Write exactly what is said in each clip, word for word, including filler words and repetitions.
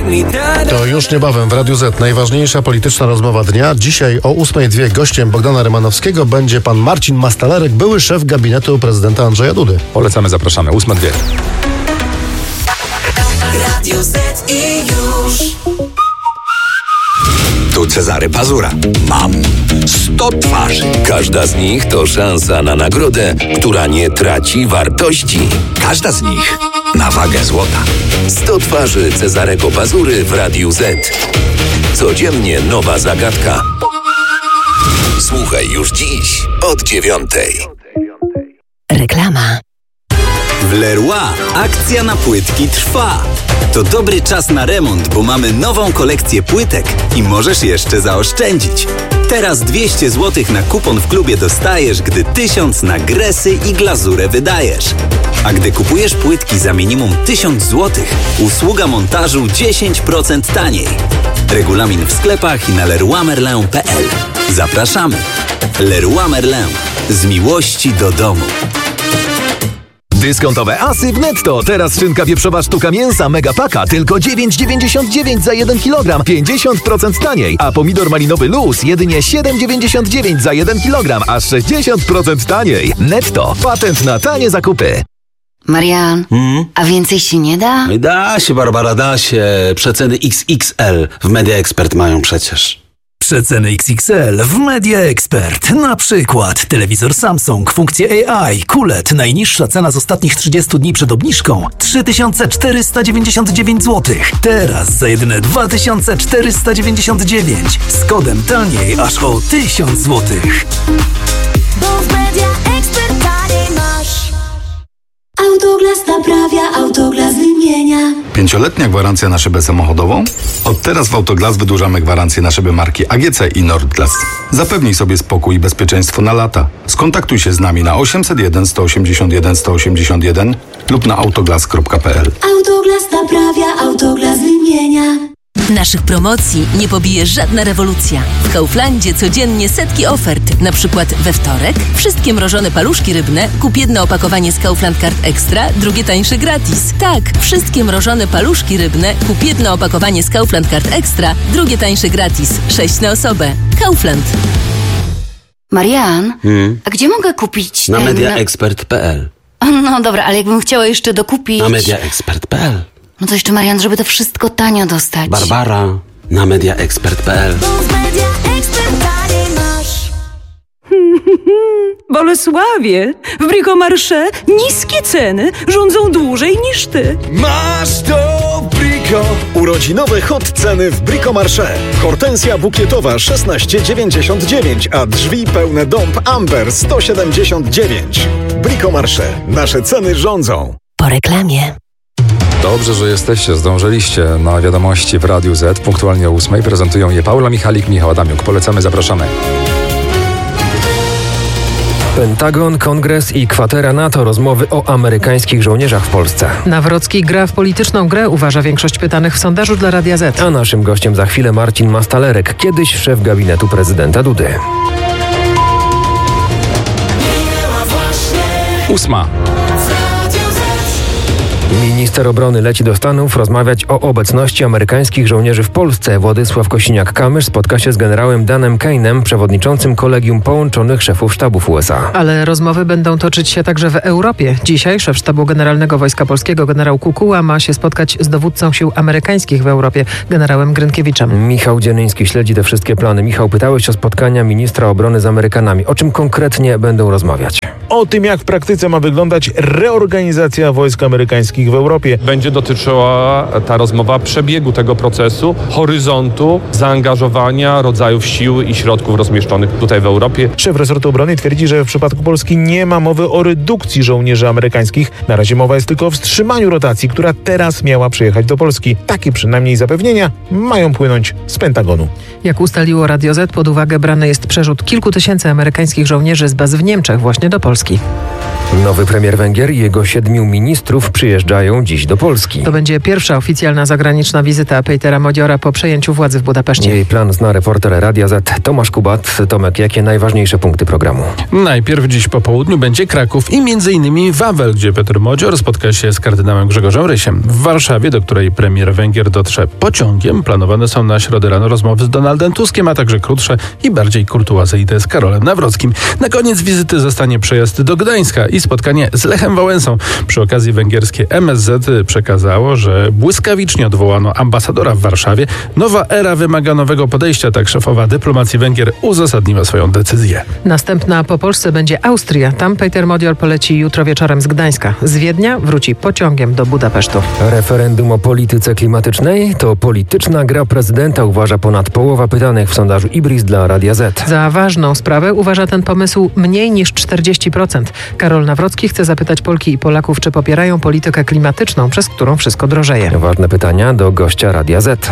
To już niebawem w Radiu Z najważniejsza polityczna rozmowa dnia. Dzisiaj o ósmej dwie gościem Bogdana Rymanowskiego będzie pan Marcin Mastalerek, były szef gabinetu prezydenta Andrzeja Dudy. Polecamy, zapraszamy. ósma dwie. Radio Z i już. Tu Cezary Pazura. Mam sto twarzy. Każda z nich to szansa na nagrodę, która nie traci wartości. Każda z nich na wagę złota. sto twarzy Cezarego Pazury w Radiu Z. Codziennie nowa zagadka. Słuchaj już dziś od dziewiątej. Reklama. W Leroy akcja na płytki trwa. To dobry czas na remont, bo mamy nową kolekcję płytek i możesz jeszcze zaoszczędzić. Teraz dwieście złotych na kupon w klubie dostajesz, gdy tysiąc na gresy i glazurę wydajesz. A gdy kupujesz płytki za minimum tysiąc złotych, usługa montażu dziesięć procent taniej. Regulamin w sklepach i na leroy merlin kropka p l. Zapraszamy. Leroy Merlin. Z miłości do domu. Dyskontowe asy w Netto. Teraz szynka wieprzowa sztuka mięsa Megapaka tylko dziewięć dziewięćdziesiąt dziewięć za jeden kilogram, pięćdziesiąt procent taniej. A pomidor malinowy Luz jedynie siedem dziewięćdziesiąt dziewięć za jeden kilogram, aż sześćdziesiąt procent taniej. Netto. Patent na tanie zakupy. Marian, hmm? a więcej się nie da? Da się, Barbara, da się. Przeceny X X L w Media Expert mają przecież. Przeceny X X L w Media Expert. Na przykład telewizor Samsung, funkcje A I, Q L E D. Najniższa cena z ostatnich trzydziestu dni przed obniżką trzy tysiące czterysta dziewięćdziesiąt dziewięć złotych. Teraz za jedyne dwa tysiące czterysta dziewięćdziesiąt dziewięć. Z kodem taniej aż o tysiąc złotych. Bo w Media Expert taniej masz. Autoglas naprawia, Autoglas wymienia. Pięcioletnia gwarancja na szybę samochodową? Od teraz w Autoglas wydłużamy gwarancję na szyby marki A G C i Nordglas. Zapewnij sobie spokój i bezpieczeństwo na lata. Skontaktuj się z nami na osiemset jeden sto osiemdziesiąt jeden sto osiemdziesiąt jeden lub na autoglas kropka p l. Autoglas naprawia, Autoglas wymienia. Naszych promocji nie pobije żadna rewolucja. W Kauflandzie codziennie setki ofert. Na przykład we wtorek wszystkie mrożone paluszki rybne. Kup jedno opakowanie z Kaufland Card Extra, drugie tańsze gratis. Tak, wszystkie mrożone paluszki rybne. Kup jedno opakowanie z Kaufland Card Extra, drugie tańsze gratis. Sześć na osobę. Kaufland. Marian, Hmm? a gdzie mogę kupić... Na ten, media expert kropka p l. No dobra, ale jakbym chciała jeszcze dokupić... Na media expert kropka p l. No to jeszcze, Marian, żeby to wszystko tanio dostać. Barbara, na media expert kropka p l. Bo w Media Expert taniej masz. Bolesławie, w Bricomarché niskie ceny rządzą dłużej niż ty. Masz to Brico! Urodzinowe hot ceny w Bricomarché. Hortensja bukietowa szesnaście dziewięćdziesiąt dziewięć, a drzwi pełne dąb Amber sto siedemdziesiąt dziewięć. Bricomarché. Nasze ceny rządzą. Po reklamie. Dobrze, że jesteście, zdążyliście na wiadomości w Radiu Z. Punktualnie o ósmej prezentują je Paula Michalik, Michał Adamiuk. Polecamy, zapraszamy. Pentagon, Kongres i kwatera NATO. Rozmowy o amerykańskich żołnierzach w Polsce. Nawrocki gra w polityczną grę, uważa większość pytanych w sondażu dla Radia Z. A naszym gościem za chwilę Marcin Mastalerek, kiedyś szef gabinetu prezydenta Dudy. Ósma. Minister obrony leci do Stanów rozmawiać o obecności amerykańskich żołnierzy w Polsce. Władysław Kosiniak-Kamysz spotka się z generałem Danem Kane'em, przewodniczącym Kolegium Połączonych Szefów Sztabów U S A. Ale rozmowy będą toczyć się także w Europie. Dzisiaj szef Sztabu Generalnego Wojska Polskiego generał Kukuła ma się spotkać z dowódcą sił amerykańskich w Europie, generałem Grynkiewiczem. Michał Dzienyński śledzi te wszystkie plany. Michał, pytałeś o spotkania ministra obrony z Amerykanami. O czym konkretnie będą rozmawiać? O tym, jak w praktyce ma wyglądać reorganizacja wojsk amerykańskich w Europie. Będzie dotyczyła ta rozmowa przebiegu tego procesu, horyzontu, zaangażowania, rodzajów sił i środków rozmieszczonych tutaj w Europie. Szef resortu obrony twierdzi, że w przypadku Polski nie ma mowy o redukcji żołnierzy amerykańskich. Na razie mowa jest tylko o wstrzymaniu rotacji, która teraz miała przyjechać do Polski. Takie przynajmniej zapewnienia mają płynąć z Pentagonu. Jak ustaliło Radio Z, pod uwagę brany jest przerzut kilku tysięcy amerykańskich żołnierzy z baz w Niemczech właśnie do Polski. Nowy premier Węgier i jego siedmiu ministrów przyjeżdżają dziś do Polski. To będzie pierwsza oficjalna zagraniczna wizyta Petera Modiora po przejęciu władzy w Budapeszcie. Jej plan zna reporter Radia Z Tomasz Kubat. Tomek, jakie najważniejsze punkty programu? Najpierw dziś po południu będzie Kraków i między innymi Wawel, gdzie Peter Modzior spotka się z kardynałem Grzegorzem Rysiem. W Warszawie, do której premier Węgier dotrze pociągiem, planowane są na środę rano rozmowy z Donaldem Tuskiem, a także krótsze i bardziej kurtuazyjne z Karolem Nawrockim. Na koniec wizyty zostanie przejazd do Gdańska i spotkanie z Lechem Wałęsą. Przy okazji węgierskie M S Z przekazało, że błyskawicznie odwołano ambasadora w Warszawie. Nowa era wymaga nowego podejścia, tak szefowa dyplomacji Węgier uzasadniła swoją decyzję. Następna po Polsce będzie Austria. Tam Peter Modior poleci jutro wieczorem z Gdańska. Z Wiednia wróci pociągiem do Budapesztu. Referendum o polityce klimatycznej to polityczna gra prezydenta, uważa ponad połowa pytanych w sondażu Ibris dla Radia Z. Za ważną sprawę uważa ten pomysł mniej niż czterdzieści procent. Karol Nawrocki chce zapytać Polki i Polaków, czy popierają politykę klimatyczną, przez którą wszystko drożeje. Ważne pytania do gościa Radia Z.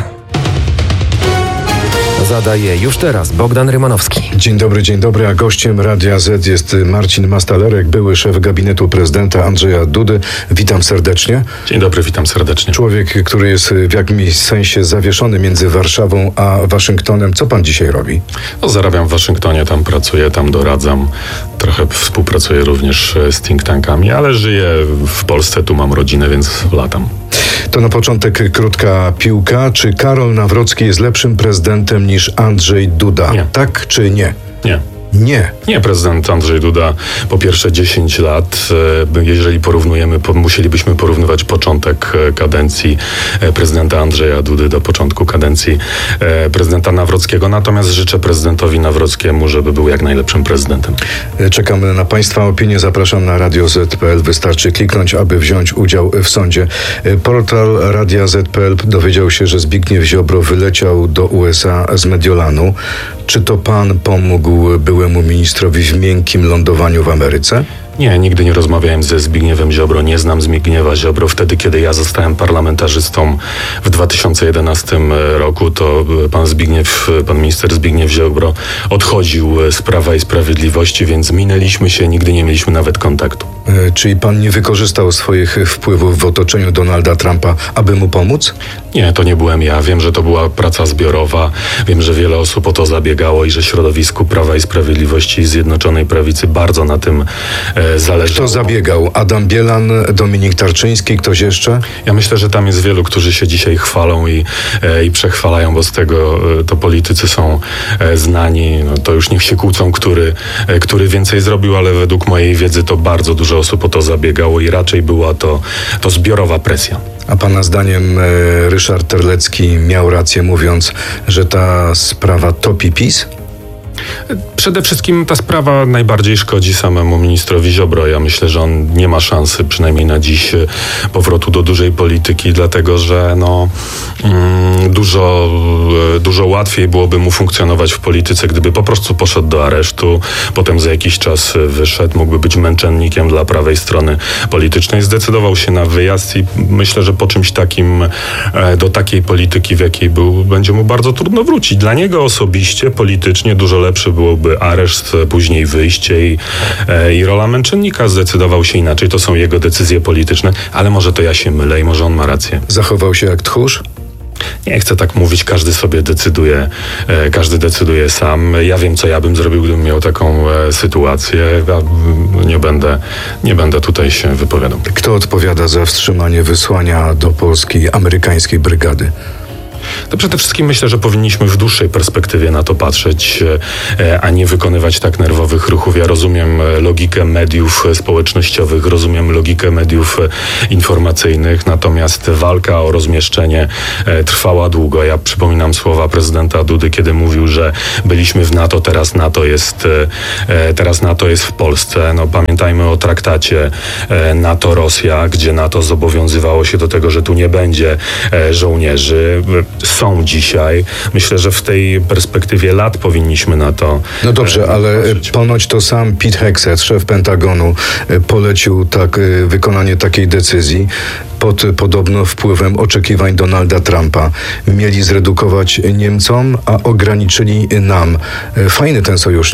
Zadaje już teraz Bogdan Rymanowski. Dzień dobry, dzień dobry, a gościem Radia Z jest Marcin Mastalerek, były szef gabinetu prezydenta Andrzeja Dudy. Witam serdecznie. Dzień dobry, witam serdecznie. Człowiek, który jest w jakimś sensie zawieszony między Warszawą a Waszyngtonem. Co pan dzisiaj robi? No, zarabiam w Waszyngtonie, tam pracuję, tam doradzam. Trochę współpracuję również z think tankami, ale żyję w Polsce, tu mam rodzinę, więc latam. To na początek krótka piłka. Czy Karol Nawrocki jest lepszym prezydentem niż Andrzej Duda? Nie. Tak czy nie? Nie. Nie. Nie, prezydent Andrzej Duda po pierwsze dziesięć lat, jeżeli porównujemy, musielibyśmy porównywać początek kadencji prezydenta Andrzeja Dudy do początku kadencji prezydenta Nawrockiego. Natomiast życzę prezydentowi Nawrockiemu, żeby był jak najlepszym prezydentem. Czekamy na Państwa opinię. Zapraszam na radio zet kropka pe el. Wystarczy kliknąć, aby wziąć udział w sądzie. Portal radia zet kropka pe el dowiedział się, że Zbigniew Ziobro wyleciał do U S A z Mediolanu. Czy to pan pomógł byłemu ministrowi w miękkim lądowaniu w Ameryce? Nie, nigdy nie rozmawiałem ze Zbigniewem Ziobro, nie znam Zbigniewa Ziobro. Wtedy, kiedy ja zostałem parlamentarzystą w dwa tysiące jedenastym roku, to pan Zbigniew, pan minister Zbigniew Ziobro odchodził z Prawa i Sprawiedliwości, więc minęliśmy się, nigdy nie mieliśmy nawet kontaktu. E, czyli pan nie wykorzystał swoich wpływów w otoczeniu Donalda Trumpa, aby mu pomóc? Nie, to nie byłem ja. Wiem, że to była praca zbiorowa. Wiem, że wiele osób o to zabiegało i że środowisku Prawa i Sprawiedliwości i Zjednoczonej Prawicy bardzo na tym e, zależało. Kto zabiegał? Adam Bielan, Dominik Tarczyński, ktoś jeszcze? Ja myślę, że tam jest wielu, którzy się dzisiaj chwalą i, e, i przechwalają, bo z tego e, to politycy są e, znani. No, to już niech się kłócą, który, e, który więcej zrobił, ale według mojej wiedzy to bardzo dużo osób o to zabiegało i raczej była to, to zbiorowa presja. A pana zdaniem e, Ryszard Terlecki miał rację, mówiąc, że ta sprawa topi PiS? Przede wszystkim ta sprawa najbardziej szkodzi samemu ministrowi Ziobro. Ja myślę, że on nie ma szansy, przynajmniej na dziś, powrotu do dużej polityki, dlatego że no, mm, dużo, dużo łatwiej byłoby mu funkcjonować w polityce, gdyby po prostu poszedł do aresztu, potem za jakiś czas wyszedł, mógłby być męczennikiem dla prawej strony politycznej. Zdecydował się na wyjazd i myślę, że po czymś takim, do takiej polityki, w jakiej był, będzie mu bardzo trudno wrócić. Dla niego osobiście, politycznie dużo lepszy byłoby areszt, później wyjście i, e, i rola męczennika. Zdecydował się inaczej. To są jego decyzje polityczne, ale może to ja się mylę i może on ma rację. Zachował się jak tchórz? Nie chcę tak mówić, każdy sobie decyduje, e, każdy decyduje sam. Ja wiem, co ja bym zrobił, gdybym miał taką e, sytuację. Ja nie będę, nie będę tutaj się wypowiadał. Kto odpowiada za wstrzymanie wysłania do Polski amerykańskiej brygady? To przede wszystkim myślę, że powinniśmy w dłuższej perspektywie na to patrzeć, a nie wykonywać tak nerwowych ruchów. Ja rozumiem logikę mediów społecznościowych, rozumiem logikę mediów informacyjnych, natomiast walka o rozmieszczenie trwała długo. Ja przypominam słowa prezydenta Dudy, kiedy mówił, że byliśmy w NATO, teraz NATO jest, teraz NATO jest w Polsce. No, pamiętajmy o traktacie NATO-Rosja, gdzie NATO zobowiązywało się do tego, że tu nie będzie żołnierzy. Są dzisiaj. Myślę, że w tej perspektywie lat powinniśmy na to No dobrze, ale patrzeć. Ponoć to sam Pete Hegseth, szef Pentagonu, polecił tak, wykonanie takiej decyzji pod podobno wpływem oczekiwań Donalda Trumpa. Mieli zredukować Niemcom, a ograniczyli nam. Fajny ten sojusznik.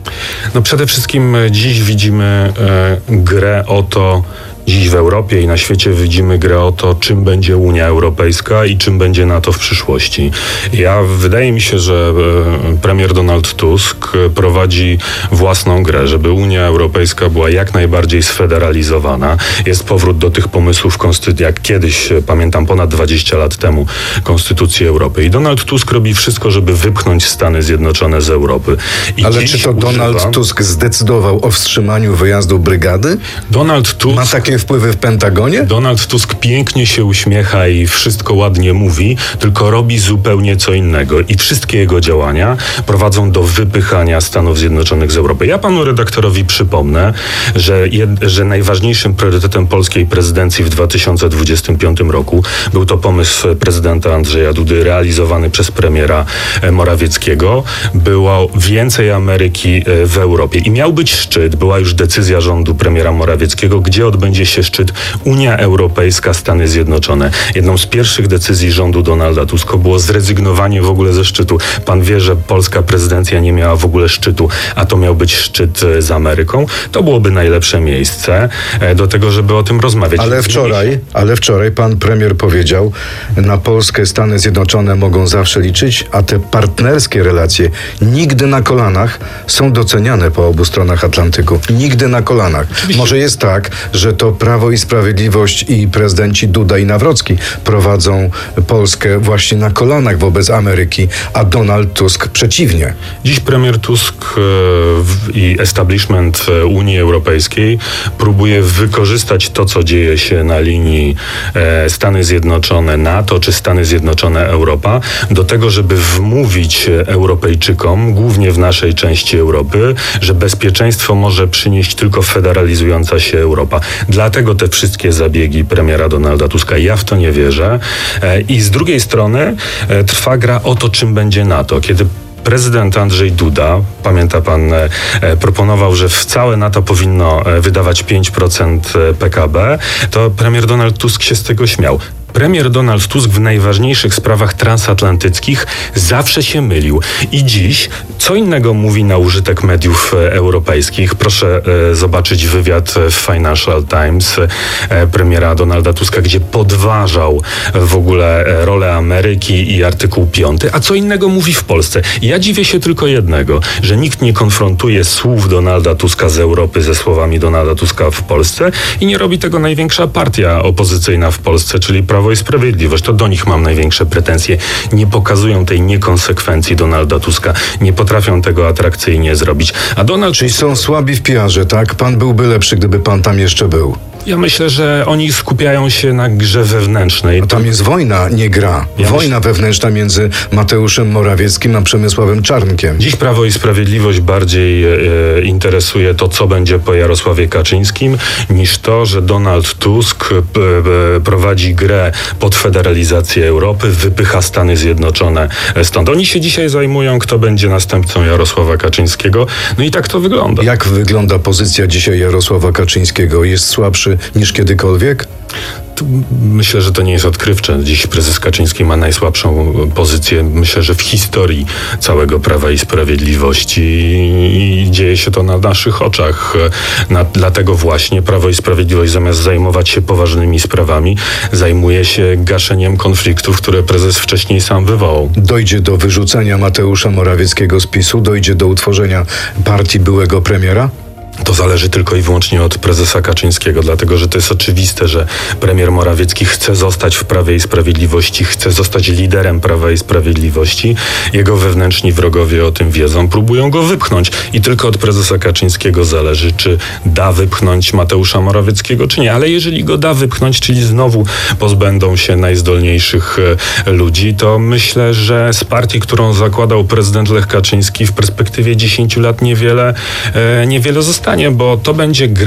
No przede wszystkim dziś widzimy e, grę o to, dziś w Europie i na świecie widzimy grę o to, czym będzie Unia Europejska i czym będzie NATO w przyszłości. Ja, wydaje mi się, że e, premier Donald Tusk prowadzi własną grę, żeby Unia Europejska była jak najbardziej sfederalizowana. Jest powrót do tych pomysłów, konstytu- jak kiedyś, pamiętam, ponad dwadzieścia lat temu, Konstytucji Europy. I Donald Tusk robi wszystko, żeby wypchnąć Stany Zjednoczone z Europy. I Ale czy to używa... Donald Tusk zdecydował o wstrzymaniu wyjazdu brygady? Donald Tusk... Ma takie wpływy w Pentagonie? Donald Tusk pięknie się uśmiecha i wszystko ładnie mówi, tylko robi zupełnie co innego. I wszystkie jego działania prowadzą do wypychania Stanów Zjednoczonych z Europy. Ja panu redaktorowi przypomnę, że, jed, że najważniejszym priorytetem polskiej prezydencji w dwa tysiące dwudziestym piątym roku był to pomysł prezydenta Andrzeja Dudy realizowany przez premiera Morawieckiego. Było więcej Ameryki w Europie. I miał być szczyt, była już decyzja rządu premiera Morawieckiego, gdzie odbędzie się szczyt Unia Europejska, Stany Zjednoczone. Jedną z pierwszych decyzji rządu Donalda Tuska było zrezygnowanie w ogóle ze szczytu. Pan wie, że polska prezydencja nie miała w ogóle szczytu, a to miał być szczyt z Ameryką. To byłoby najlepsze miejsce do tego, żeby o tym rozmawiać. Ale wczoraj, ale wczoraj pan premier powiedział, na Polskę Stany Zjednoczone mogą zawsze liczyć, a te partnerskie relacje nigdy na kolanach są doceniane po obu stronach Atlantyku. Nigdy na kolanach. Oczywiście. Może jest tak, że to Prawo i Sprawiedliwość i prezydenci Duda i Nawrocki prowadzą Polskę właśnie na kolanach wobec Ameryki, a Donald Tusk przeciwnie. Dziś premier Tusk i establishment Unii Europejskiej próbuje wykorzystać to, co dzieje się na linii Stany Zjednoczone NATO czy Stany Zjednoczone Europa, do tego, żeby wmówić Europejczykom, głównie w naszej części Europy, że bezpieczeństwo może przynieść tylko federalizująca się Europa. Dlatego te wszystkie zabiegi premiera Donalda Tuska. Ja w to nie wierzę. I z drugiej strony trwa gra o to, czym będzie NATO. Kiedy prezydent Andrzej Duda, pamięta pan, e, proponował, że w całe NATO powinno e, wydawać pięć procent P K B, to premier Donald Tusk się z tego śmiał. Premier Donald Tusk w najważniejszych sprawach transatlantyckich zawsze się mylił. I dziś co innego mówi na użytek mediów europejskich. Proszę e, zobaczyć wywiad w Financial Times e, premiera Donalda Tuska, gdzie podważał w ogóle rolę Ameryki i artykuł piąty. A co innego mówi w Polsce. I ja dziwię się tylko jednego, że nikt nie konfrontuje słów Donalda Tuska z Europy ze słowami Donalda Tuska w Polsce i nie robi tego największa partia opozycyjna w Polsce, czyli Prawo i Sprawiedliwość. To do nich mam największe pretensje. Nie pokazują tej niekonsekwencji Donalda Tuska. Nie potrafią tego atrakcyjnie zrobić. A Donald... Czyli są słabi w P R ze, tak? Pan byłby lepszy, gdyby pan tam jeszcze był. Ja myślę, że oni skupiają się na grze wewnętrznej. A tam jest wojna, nie gra. Ja wojna myślę... wewnętrzna między Mateuszem Morawieckim a Przemysławem Czarnkiem. Dziś Prawo i Sprawiedliwość bardziej e, interesuje to, co będzie po Jarosławie Kaczyńskim, niż to, że Donald Tusk e, e, prowadzi grę pod federalizację Europy, wypycha Stany Zjednoczone stąd. Oni się dzisiaj zajmują, kto będzie następcą Jarosława Kaczyńskiego. No i tak to wygląda. Jak wygląda pozycja dzisiaj Jarosława Kaczyńskiego? Jest słabszy niż kiedykolwiek? Myślę, że to nie jest odkrywcze. Dziś prezes Kaczyński ma najsłabszą pozycję, myślę, że w historii całego Prawa i Sprawiedliwości i dzieje się to na naszych oczach. Na, dlatego właśnie Prawo i Sprawiedliwość zamiast zajmować się poważnymi sprawami, zajmuje się gaszeniem konfliktów, które prezes wcześniej sam wywołał. Dojdzie do wyrzucenia Mateusza Morawieckiego z PiSu? Dojdzie do utworzenia partii byłego premiera? To zależy tylko i wyłącznie od prezesa Kaczyńskiego, dlatego że to jest oczywiste, że premier Morawiecki chce zostać w Prawie i Sprawiedliwości, chce zostać liderem Prawa i Sprawiedliwości. Jego wewnętrzni wrogowie o tym wiedzą, próbują go wypchnąć i tylko od prezesa Kaczyńskiego zależy, czy da wypchnąć Mateusza Morawieckiego, czy nie. Ale jeżeli go da wypchnąć, czyli znowu pozbędą się najzdolniejszych ludzi, to myślę, że z partii, którą zakładał prezydent Lech Kaczyński, w perspektywie dziesięciu lat niewiele, niewiele zostanie. Bo to będzie gra